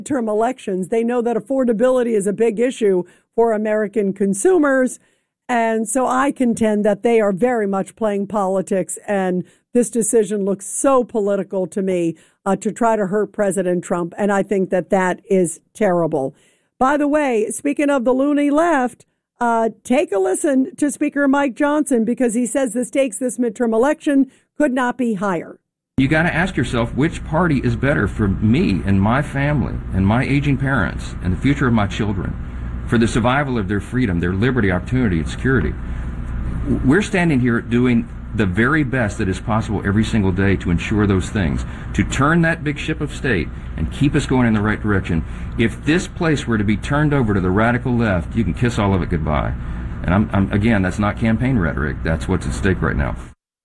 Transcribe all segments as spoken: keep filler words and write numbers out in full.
Term elections. They know that affordability is a big issue for American consumers. And so I contend that they are very much playing politics. And this decision looks so political to me uh, to try to hurt President Trump. And I think that that is terrible. By the way, speaking of the loony left, uh, take a listen to Speaker Mike Johnson, because he says the stakes this midterm election could not be higher. You got to ask yourself, which party is better for me and my family and my aging parents and the future of my children, for the survival of their freedom, their liberty, opportunity, and security. We're standing here doing the very best that is possible every single day to ensure those things, to turn that big ship of state and keep us going in the right direction. If this place were to be turned over to the radical left, you can kiss all of it goodbye. And I'm, I'm again, that's not campaign rhetoric. That's what's at stake right now.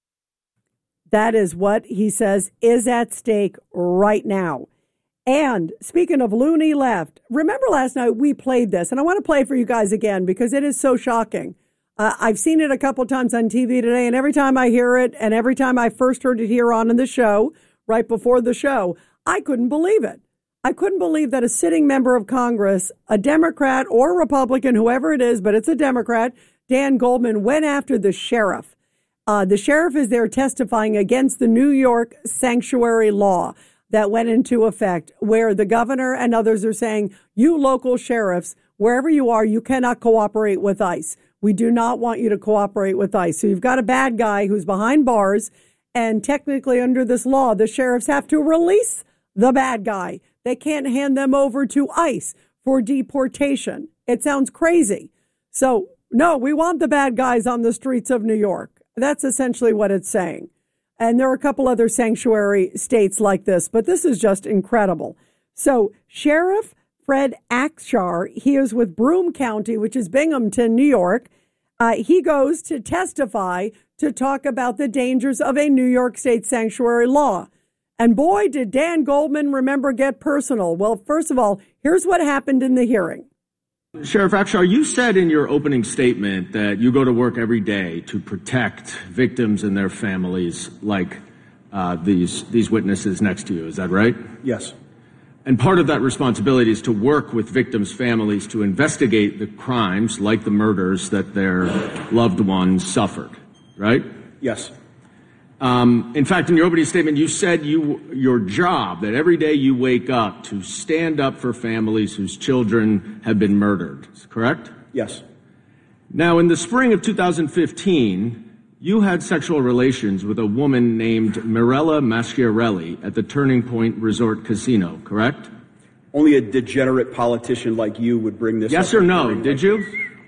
That is what he says is at stake right now. And speaking of loony left, remember last night we played this, and I want to play it for you guys again because it is so shocking. Uh, I've seen it a couple times on T V today, and every time I hear it, and every time I first heard it here on in the show, right before the show, I couldn't believe it. I couldn't believe that a sitting member of Congress, a Democrat or Republican, whoever it is, but it's a Democrat, Dan Goldman, went after the sheriff. Uh, the sheriff is there testifying against the New York sanctuary law that went into effect, where the governor and others are saying, you local sheriffs, wherever you are, you cannot cooperate with ICE. We do not want you to cooperate with ICE. So you've got a bad guy who's behind bars, and technically under this law, the sheriffs have to release the bad guy. They can't hand them over to ICE for deportation. It sounds crazy. So, no, we want the bad guys on the streets of New York. That's essentially what it's saying. And there are a couple other sanctuary states like this, but this is just incredible. So Sheriff Fred Akshar, he is with Broome County, which is Binghamton, New York. Uh, he goes to testify to talk about the dangers of a New York State sanctuary law. And boy, did Dan Goldman remember get personal. Well, first of all, here's what happened in the hearing. Sheriff Akshar, you said in your opening statement that you go to work every day to protect victims and their families like uh, these these witnesses next to you. Is that right? Yes. And part of that responsibility is to work with victims' families to investigate the crimes like the murders that their loved ones suffered, right? Yes. Um, in fact, in your opening statement, you said you your job, that every day you wake up to stand up for families whose children have been murdered. Correct? Yes. Now, in the spring of two thousand fifteen, you had sexual relations with a woman named Mirella Masciarelli at the Turning Point Resort Casino, correct? Only a degenerate politician like you would bring this yes up. Yes or no? Did you?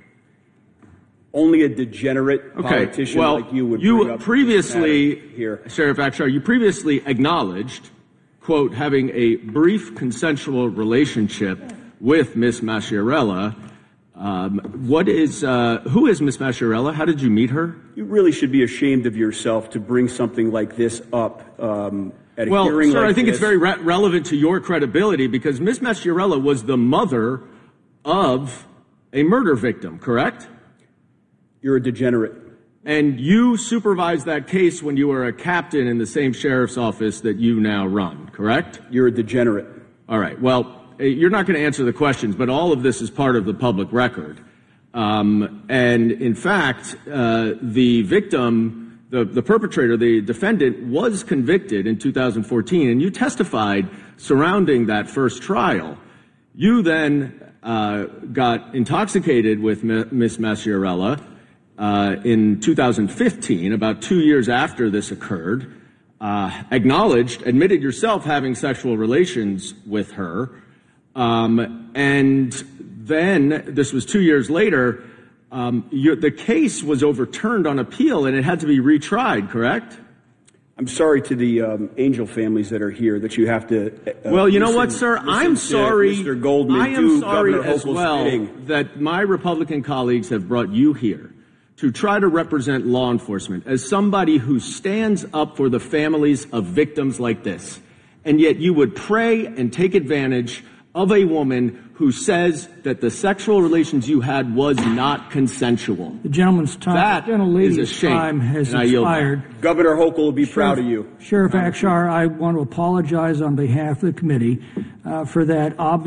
Only a degenerate okay. politician well, like you would you bring up previously, here. Sheriff Akshar, you previously acknowledged, quote, having a brief consensual relationship with Miss Masciarella. Um, what is, uh, who is Miss Masciarella? How did you meet her? You really should be ashamed of yourself to bring something like this up um, at a well, hearing sir, like I think this. it's very re- relevant to your credibility because Miss Masciarella was the mother of a murder victim, correct? You're a degenerate. And you supervised that case when you were a captain in the same sheriff's office that you now run, correct? You're a degenerate. All right. Well, you're not going to answer the questions, but all of this is part of the public record. Um, and in fact, uh, the victim, the, the perpetrator, the defendant, was convicted in two thousand fourteen, and you testified surrounding that first trial. You then uh, got intoxicated with Miss Masciarella uh, in two thousand fifteen, about two years after this occurred, uh, acknowledged, admitted yourself having sexual relations with her. Um, and then, this was two years later, um, your, the case was overturned on appeal and it had to be retried, correct? I'm sorry to the um, Angel families that are here that you have to. Uh, well, you listen, know what, sir? I'm sorry. Mister Goldman, I am sorry Governor as Hochul's well bidding. that my Republican colleagues have brought you here to try to represent law enforcement as somebody who stands up for the families of victims like this. And yet you would prey and take advantage of a woman who says that the sexual relations you had was not consensual. The gentleman's time, That the gentlelady's is a shame, time has and I yield back. expired. Governor Hochul will be Sheriff, proud of you. Sheriff Akshar, I want to apologize on behalf of the committee uh, for that obvious